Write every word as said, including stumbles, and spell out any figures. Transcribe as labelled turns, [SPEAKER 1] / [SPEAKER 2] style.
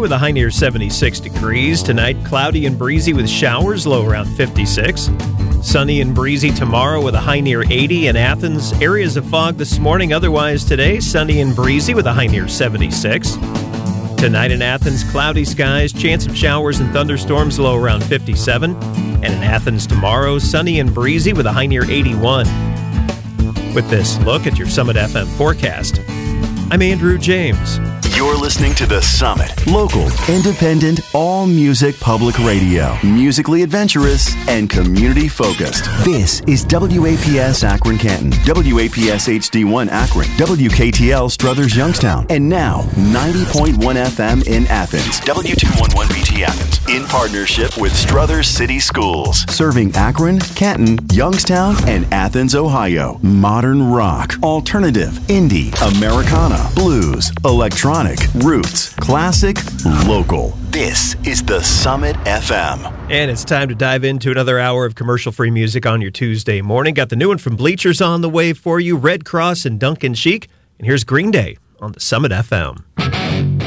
[SPEAKER 1] with a high near seventy-six degrees. Tonight, cloudy and breezy with showers, low around fifty-six. Sunny and breezy tomorrow with a high near eighty. In Athens, areas of fog this morning. Otherwise today, sunny and breezy with a high near seventy-six. Tonight in Athens, cloudy skies, chance of showers and thunderstorms, low around fifty-seven. And in Athens tomorrow, sunny and breezy with a high near eighty-one. With this look at your Summit F M forecast, I'm Andrew James.
[SPEAKER 2] You're listening to The Summit. Local, independent, all-music public radio. Musically adventurous and community-focused. This is W A P S Akron Canton, W A P S H D one Akron, W K T L Struthers Youngstown, and now ninety point one F M in Athens, W two eleven B T Athens, in partnership with Struthers City Schools. Serving Akron, Canton, Youngstown, and Athens, Ohio. Modern rock, alternative, indie, Americana, blues, electronic, roots, classic, local. This is The Summit F M.
[SPEAKER 1] And it's time to dive into another hour of commercial-free music on your Tuesday morning. Got the new one from Bleachers on the way for you, Red Cross and Duncan Sheik. And here's Green Day on The Summit F M.